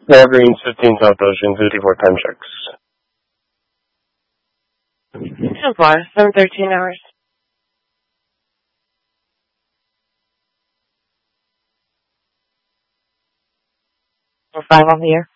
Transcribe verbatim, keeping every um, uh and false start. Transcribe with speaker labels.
Speaker 1: Evergreens, fifteen South Ocean, fifty-four time checks.
Speaker 2: So far, seven thirteen hours. We're five on the air.